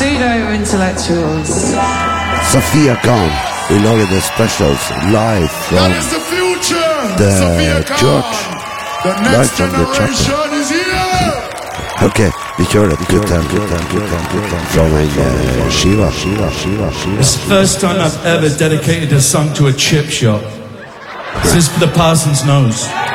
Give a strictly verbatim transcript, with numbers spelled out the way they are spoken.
Pseudo-intellectuals. Sophia Khan, we lager the specials live from That is the future. the Sophia church. Khan. The Live next from the chapel. generation is here. Ok, vi kjører et guttem, guttem, guttem, guttem fra en uh, skiva, skiva, skiva, skiva. It's the first time I've ever dedicated a song to a chip shop. This is for the Parsons Nose.